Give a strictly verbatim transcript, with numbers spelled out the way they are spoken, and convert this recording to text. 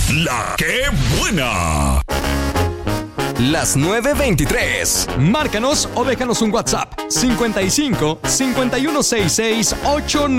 La que buena. Las nueve veintitrés. Márcanos o déjanos un WhatsApp cincuenta y cinco, cincuenta y uno sesenta y seis, ochenta y nueve.